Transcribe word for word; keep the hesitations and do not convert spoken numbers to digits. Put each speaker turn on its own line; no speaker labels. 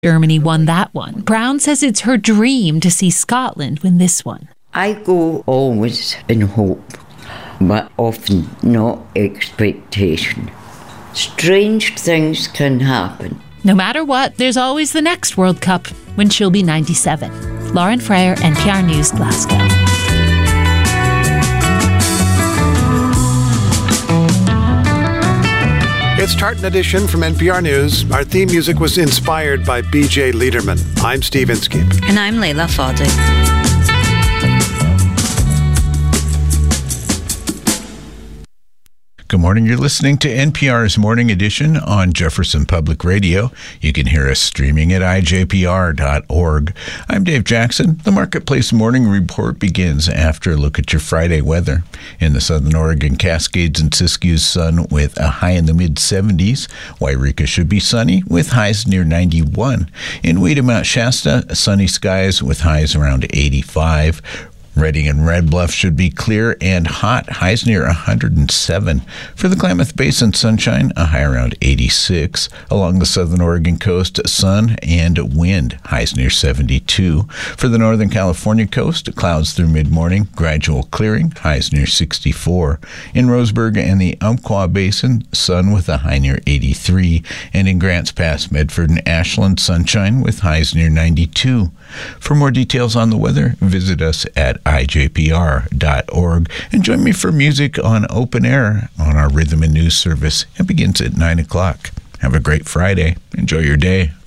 Germany won that one. Brown says it's her dream to see Scotland win this one.
I go always in hope, but often not expectation. Strange things can happen.
No matter what, there's always the next World Cup when she'll be ninety-seven. Lauren Frere, N P R News, Glasgow.
It's Tartan Edition from N P R News. Our theme music was inspired by B J Liederman. I'm Steve Inskeep.
And I'm Layla Faddy.
Good morning. You're listening to N P R's Morning Edition on Jefferson Public Radio. You can hear us streaming at I J P R dot org. I'm Dave Jackson. The Marketplace Morning Report begins after a look at your Friday weather. In the southern Oregon Cascades and Siskiyous, sun with a high in the mid seventies. Wairika should be sunny with highs near ninety-one. In Wheaton, Mount Shasta, sunny skies with highs around eighty-five. Redding and Red Bluff should be clear and hot, highs near one hundred seven. For the Klamath Basin, sunshine, a high around eighty-six. Along the southern Oregon coast, sun and wind, highs near seventy-two. For the northern California coast, clouds through mid-morning, gradual clearing, highs near sixty-four. In Roseburg and the Umpqua Basin, sun with a high near eighty-three. And in Grants Pass, Medford and Ashland, sunshine with highs near ninety-two. For more details on the weather, visit us at I J P R dot org and join me for music on Open Air on our Rhythm and News service. It begins at nine o'clock. Have a great Friday. Enjoy your day.